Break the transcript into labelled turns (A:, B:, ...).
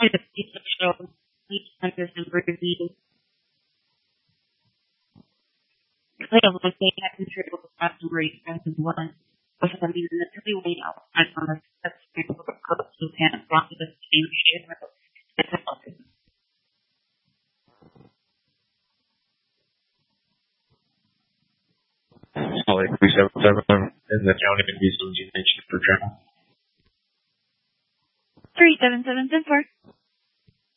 A: I just keep the show. Each sentence and review. Clearly, they had contributed to the rate expenses one. With them even literally way out. I promise that's people of course who can't block the same shit.
B: Like 377 in the county and be some for travel.
A: 377 4.